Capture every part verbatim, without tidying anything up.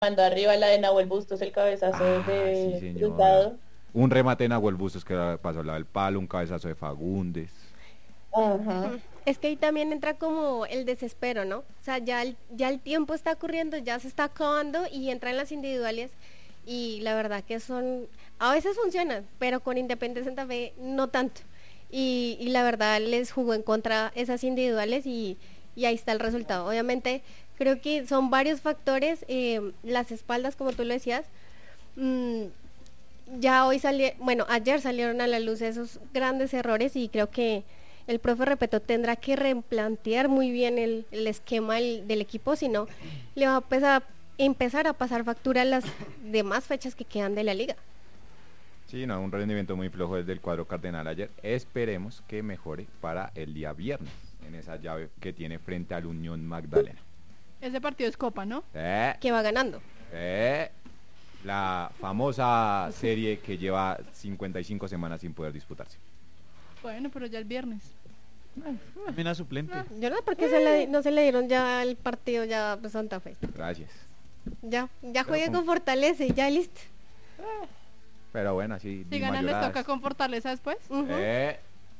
Mando arriba la de Nahuel Bustos, el cabezazo Ah, sí, de señora. Cruzado. Un remate en Nahuel Bustos que era- pasó al lado del palo, un cabezazo de Fagundes. Ajá. Mm, Es que ahí también entra como el desespero, ¿no? O sea, ya el, ya el tiempo está corriendo, ya se está acabando y entran las individuales y la verdad que son, a veces funcionan, pero con Independiente Santa Fe no tanto. Y, y la verdad les jugó en contra esas individuales y, y ahí está el resultado. Obviamente creo que son varios factores, eh, las espaldas, como tú lo decías, mm, ya hoy salió, bueno, ayer salieron a la luz esos grandes errores y creo que el profe Repeto tendrá que replantear muy bien el, el esquema del, del equipo, si no le va a empezar, empezar a pasar factura a las demás fechas que quedan de la liga. Sí, no, un rendimiento muy flojo desde el cuadro cardenal ayer. Esperemos que mejore para el día viernes, en esa llave que tiene frente al Unión Magdalena. Ese partido es Copa, ¿no? Eh, Que va ganando. eh, la famosa serie que lleva cincuenta y cinco semanas sin poder disputarse. Bueno, pero ya el viernes. Mina suplente. Yo no sé por qué se le- no se le dieron ya el partido ya a Santa Fe. Gracias. Ya, ya juegue como- con Fortaleza y ya listo. Pero bueno, así. Si ganan les mayoradas. toca con Fortaleza después. Ujú. Eh,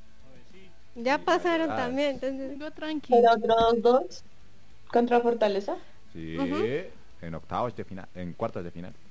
Ya pasaron mayoradas. también, entonces Digo, tranquilo. ¿El otro dos dos contra Fortaleza? sí, Ujú. en octavos de final, en cuartos de final.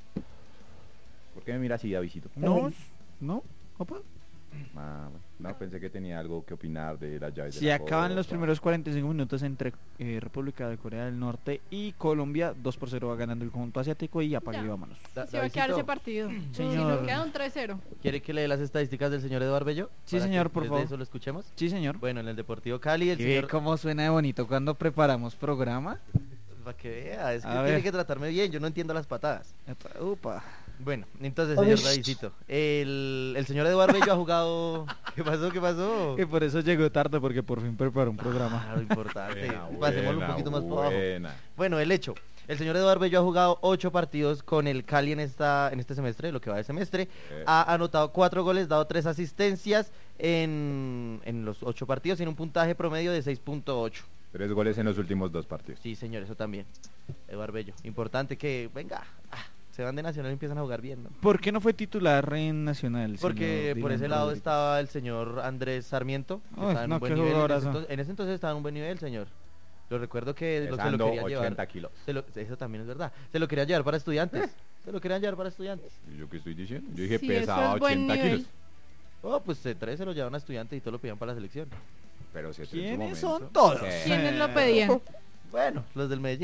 ¿Por qué me mira así, Davidito? No, no, opa. Ah, bueno, no, pensé que tenía algo que opinar de las llaves. de Si la acaban los Copa. primeros cuarenta y cinco minutos entre eh, República de Corea del Norte y Colombia, dos por cero va ganando el conjunto asiático y apague Ya. y vámonos. Da- Si va a quedar ese Davidcito, partido. Si Señor. no queda un tres cero. ¿quiere que lee las estadísticas del señor Eduardo Bello? Sí, Para señor, que por desde favor. eso lo escuchemos. Sí, señor. Bueno, en el Deportivo Cali, el ¿Qué? señor... ¿Cómo suena de bonito cuando preparamos programa? Para que vea, es que A tiene ver. que tratarme bien, yo no entiendo las patadas. Epa, Upa. Bueno, entonces, Uy. señor Davidcito, el, el señor Eduardo Bello ha jugado... ¿Qué pasó? ¿Qué pasó? Que por eso llegó tarde, porque por fin preparó un programa. Ah, lo importante. Buena, Pasémoslo un buena, poquito más por abajo. buena. Bueno, el hecho. El señor Eduardo Bello ha jugado ocho partidos con el Cali en esta en este semestre, lo que va de semestre. Eh. Ha anotado cuatro goles, dado tres asistencias en, en los ocho partidos, tiene un puntaje promedio de seis punto ocho. Tres goles en los últimos dos partidos. Sí, señor, eso también. Eduardo Bello. Importante que, venga, ah, se van de Nacional y empiezan a jugar bien, ¿no? ¿Por qué no fue titular en Nacional? Porque señor por ese Dylan lado Rodríguez? estaba el señor Andrés Sarmiento, que Ay, estaba en no, un buen qué nivel. En ese, jugadorazo. entonces, en ese entonces estaba en un buen nivel, señor. Lo recuerdo que lo, se lo Pesando quería llevar. ochenta kilos. Se lo- eso también es verdad. Se lo querían llevar para estudiantes. Se lo querían llevar para estudiantes. ¿Y yo qué estoy diciendo? Yo dije Sí, pesaba eso es buen ochenta nivel. kilos. Oh, pues C tres se lo llevaban a estudiantes y todo lo pedían para la selección. Pero se ¿Quiénes son todos? Sí. ¿Quiénes lo pedían? Bueno, los del Medellín.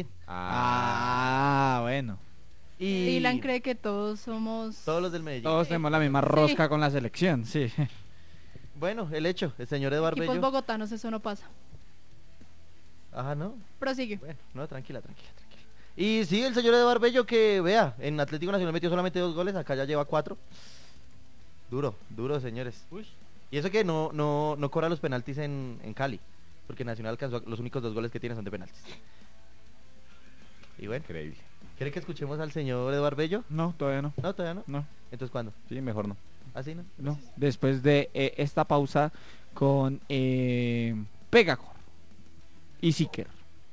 Ah, Ah, bueno. Y Dylan cree que todos somos... todos los del Medellín. Todos tenemos la misma rosca con la selección, sí. Bueno, el hecho, el señor Eduardo equipos Bello. bogotanos, eso no pasa. Ajá, no. Prosigue. Bueno, no, tranquila, tranquila, tranquila. Y sí, el señor Eduardo Bello que vea, en Atlético Nacional metió solamente dos goles, acá ya lleva cuatro. Duro, duro, señores. Y eso que no, no, no cobra los penaltis en, en Cali, porque Nacional alcanzó los únicos dos goles que tiene son de penaltis. Y bueno, increíble. ¿quiere que escuchemos al señor Eduardo Bello? No, todavía no. No, todavía no. No, Entonces, ¿cuándo? Sí, mejor no. ¿Así no? no. Después de eh, esta pausa con eh, Pegacor y Siker.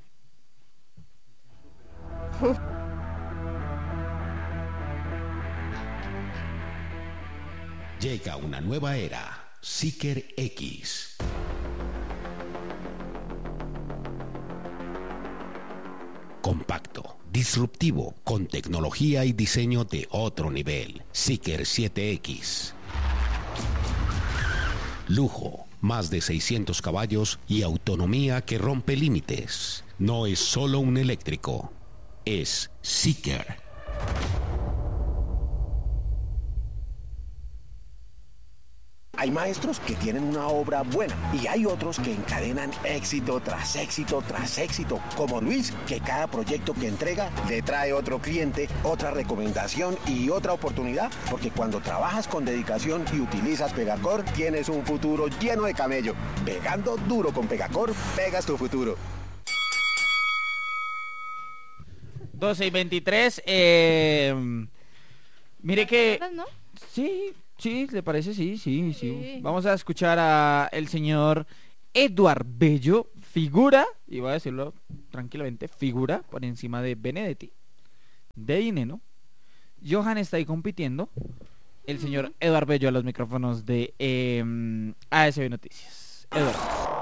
Llega una nueva era, Seeker X. Compacto, disruptivo, con tecnología y diseño de otro nivel. Seeker siete X. Lujo, más de seiscientos caballos y autonomía que rompe límites. No es solo un eléctrico, es Seeker. Hay maestros que tienen una obra buena y hay otros que encadenan éxito tras éxito tras éxito, como Luis, que cada proyecto que entrega le trae otro cliente, otra recomendación y otra oportunidad, porque cuando trabajas con dedicación y utilizas Pegacor, tienes un futuro lleno de camello. Pegando duro con Pegacor, pegas tu futuro. doce y veintitrés. Eh, mire que... ¿No? Sí, sí, ¿le parece? Sí, sí, sí. Sí. Vamos a escuchar a el señor Eduard Bello, figura, y voy a decirlo tranquilamente, figura por encima de Benedetti. de dinero. Johan está ahí compitiendo. El señor Eduardo Bello a los micrófonos de eh, A S B Noticias. Eduardo.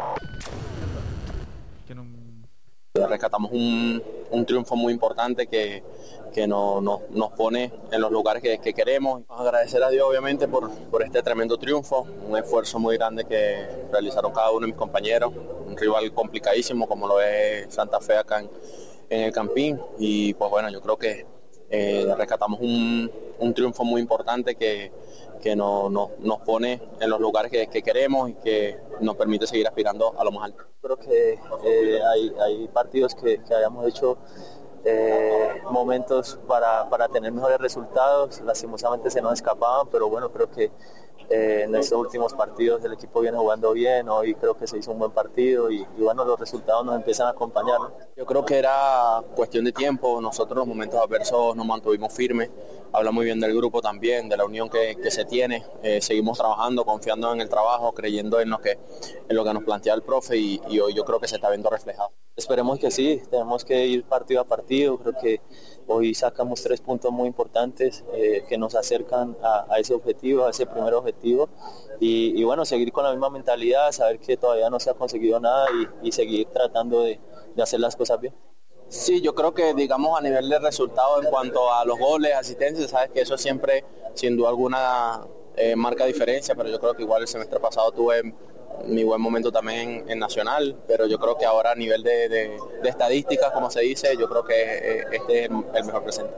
Que no- Rescatamos un, un triunfo muy importante que, que no- no- nos pone en los lugares que, que queremos. Agradecer a Dios obviamente por, por este tremendo triunfo, un esfuerzo muy grande que realizaron cada uno de mis compañeros, un rival complicadísimo como lo es Santa Fe acá en, en el Campín, y pues bueno, yo creo que eh, rescatamos un, un triunfo muy importante que, que no- no- nos pone en los lugares que, que queremos y que nos permite seguir aspirando a lo más alto. Creo que eh, hay, hay partidos que, que hayamos hecho eh, momentos para, para tener mejores resultados, lastimosamente se nos escapaban, pero bueno, creo que eh, en estos últimos partidos el equipo viene jugando bien, hoy creo que se hizo un buen partido y, y bueno, los resultados nos empiezan a acompañar, ¿no? Yo creo que era cuestión de tiempo, nosotros en los momentos adversos nos mantuvimos firmes, habla muy bien del grupo también, de la unión que, que se tiene, eh, seguimos trabajando, confiando en el trabajo, creyendo en lo que, en lo que nos plantea el profe y, y hoy yo creo que se está viendo reflejado. Esperemos que sí, tenemos que ir partido a partido, creo que hoy sacamos tres puntos muy importantes eh, que nos acercan a, a ese objetivo, a ese primer objetivo y, y bueno, seguir con la misma mentalidad, saber que todavía no se ha conseguido nada y, y seguir tratando de, de hacer las cosas bien. Sí, yo creo que digamos a nivel de resultado en cuanto a los goles, asistencias, sabes que eso siempre sin duda alguna eh, marca diferencia, pero yo creo que igual el semestre pasado tuve mi buen momento también en Nacional, pero yo creo que ahora a nivel de, de, de estadísticas, como se dice, yo creo que eh, este es el, el mejor presente.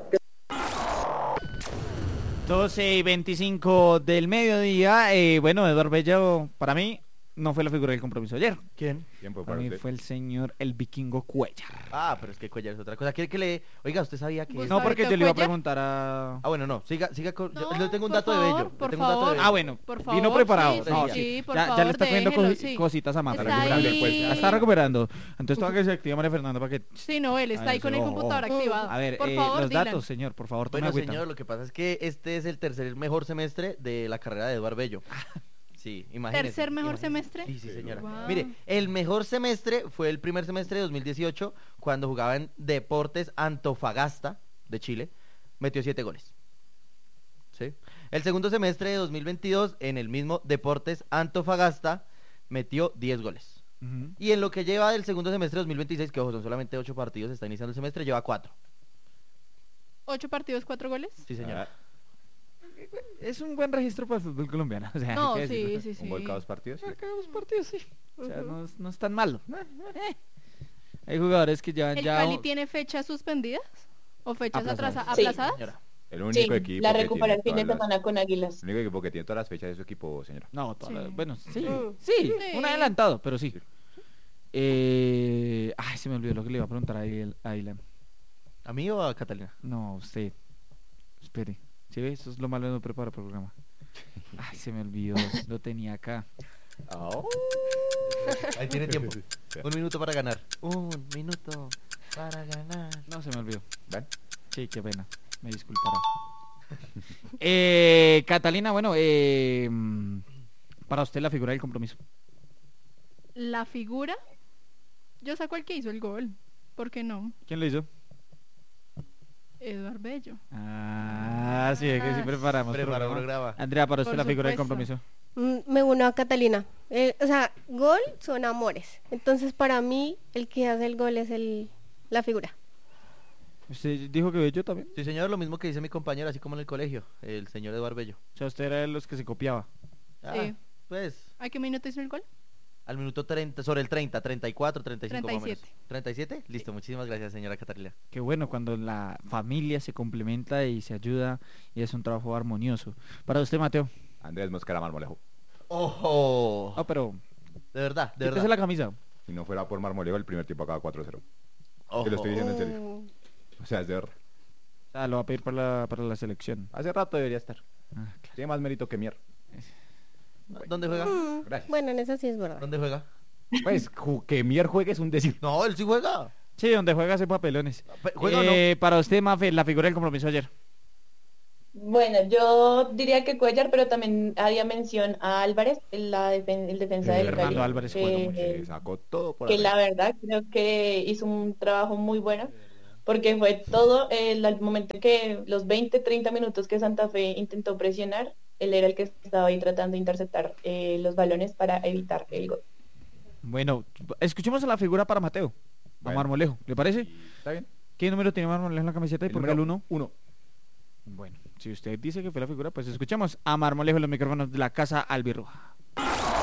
doce y veinticinco del mediodía. Eh, bueno, Eduardo Bello, para mí, no fue la figura del compromiso ayer. ¿Quién? ¿Quién fue Para para mí usted? fue el señor, el vikingo Cuellar. Ah, pero es que Cuellar es otra cosa. ¿Quiere que le...? Oiga, ¿usted sabía que...? ¿Vos No, porque yo le iba a Cuellar? preguntar a... Ah, bueno, no. Siga, siga con... yo- No, yo tengo un por dato de favor, Bello. yo por tengo un dato de favor. Bello. Ah, bueno, Por vino favor, preparado. sí, sí, No, sí, por ya, ya favor, le está cogiendo déjelo, cosi- sí. cositas a Mata. Está recuperando ahí. el puesto. La está recuperando. Entonces tengo que se activa María Fernanda para que... Sí, no, él está A ahí ver, con el ojo, computador ojo. activado. A ver, por eh, favor, los Dylan. datos, señor, por favor, tome Bueno, agüita. señor, lo que pasa es que este es el tercer mejor semestre de la carrera de Eduardo Bello. Sí, imagínese. ¿Tercer mejor imagínese. semestre? Sí, sí, señora. Wow. Mire, el mejor semestre fue el primer semestre de dos mil dieciocho, cuando jugaba en Deportes Antofagasta de Chile. Metió siete goles. ¿Sí? El segundo semestre de dos mil veintidós, en el mismo Deportes Antofagasta, metió diez goles. Ujú. Y en lo que lleva del segundo semestre de dos mil veintiséis, que ojo, son solamente ocho partidos, está iniciando el semestre, lleva cuatro. ¿Ocho partidos, cuatro goles? Sí, señora. Ah, Es un buen registro para el fútbol colombiano. O sea, No, hay que sí, decirlo. sí, sí. un gol cada dos partidos. sí. Acá dos partidos, sí. O sea, no, es- no es tan malo. Eh. Hay jugadores que llevan ¿El ya... Cali tiene fechas suspendidas? ¿O fechas Aplazadas. atrasa- Sí. aplazadas? Señora. El único Sí, equipo la que recupera el tiene fin de todas las- semana con Águilas. el único equipo que tiene todas las fechas de su equipo, señora. No, todas Sí. las- bueno, sí. Mm. Sí, Sí. un adelantado, pero sí. Sí. Eh... Ay, se me olvidó lo que le iba a preguntar a Ilan. a Ilan. ¿A mí o a Catalina? No, a usted. Espere. ¿Sí ve? Eso es lo malo de no preparar programa. Ay, se me olvidó. Lo tenía acá. Ahí tiene tiempo. Un minuto para ganar. Un minuto para ganar. No, se me olvidó. ¿Ven? Sí, qué pena. Me disculpará. eh, Catalina, bueno, eh, mm, para usted la figura del compromiso. La figura, yo saco el que hizo el gol. ¿Por qué no? ¿Quién lo hizo? Eduardo Bello. Ah, sí, es que sí preparamos. Preparó programa. programa. Andrea, para usted Por la figura del supuesto. compromiso. Mm, Me uno a Catalina. Eh, o sea, gol son amores. Entonces, para mí, el que hace el gol es el la figura. Usted dijo que yo también. Sí, señor, lo mismo que dice mi compañero, así como en el colegio, el señor Eduardo Bello. O sea, usted era de los que se copiaba. Ah, Sí. pues, ¿A qué minuto hizo el gol? al minuto treinta, sobre el treinta, treinta y cuatro, treinta y cinco treinta y más o menos. siete. ¿treinta y siete? Listo, muchísimas gracias, señora Catalina. Qué bueno cuando la familia se complementa y se ayuda y es un trabajo armonioso. Para usted, Mateo. Andrés Mosquera Marmolejo. ¡Ojo! Ah, pero De verdad, de quítese verdad. la camisa. Si no fuera por Marmolejo, el primer tiempo acaba cuatro cero. Ojo. Te lo estoy diciendo en serio. Mm, O sea, es de verdad. O sea, lo va a pedir para la, para la selección. Hace rato debería estar. Ah, claro. Tiene más mérito que Mier. ¿Dónde juega? mm, Gracias. Bueno, en eso sí es verdad. ¿Dónde juega? Pues ju- que Mier juegue es un decir. No, él sí juega. Sí, donde juega hace papelones. Pe- ¿Juega Eh, Para usted, Mafe, la figura del compromiso ayer. Bueno, yo diría que Cuellar, pero también haría mención a Álvarez, la defen- el defensa Sí, del Fernando Cali, Álvarez que- jugó mucho, Que sacó todo por que ahí. la verdad creo que hizo un trabajo muy bueno porque fue todo el, el momento que los veinte, treinta minutos que Santa Fe intentó presionar, él era el que estaba ahí tratando de interceptar eh, los balones para evitar el gol. Bueno, escuchemos a la figura para Mateo, a Bueno. Marmolejo, ¿le parece? ¿Está bien? ¿Qué número tiene Marmolejo en la camiseta y por qué el uno? Uno. Bueno, si usted dice que fue la figura, pues escuchemos a Marmolejo en los micrófonos de la Casa Albirroja.